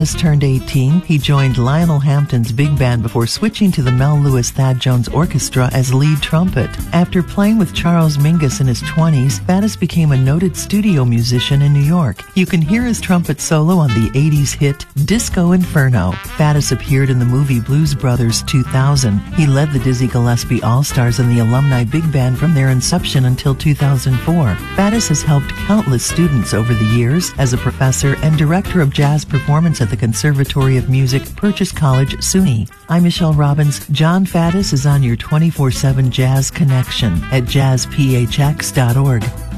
turned 18, he joined Lionel Hampton's big band before switching to the Mel Lewis Thad Jones Orchestra as lead trumpet. After playing with Charles Mingus in his 20s, Faddis became a noted studio musician in New York. You can hear his trumpet solo on the 80s hit Disco Inferno. Faddis appeared in the movie Blues Brothers 2000. He led the Dizzy Gillespie All-Stars and the alumni big band from their inception until 2004. Faddis has helped countless students over the years as a professor and director of jazz performance at the Conservatory of Music, Purchase College, SUNY. I'm Michelle Robbins. John Faddis is on your 24/7 Jazz Connection at jazzphx.org.